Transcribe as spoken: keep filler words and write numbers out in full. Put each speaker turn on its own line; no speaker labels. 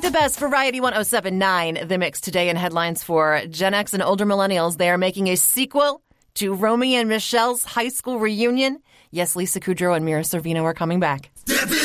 the best, Variety one oh seven point nine. The Mix today in headlines for Gen X and older millennials. They are making a sequel to Romy and Michelle's high school reunion. Yes, Lisa Kudrow and Mira Sorvino are coming back.
Step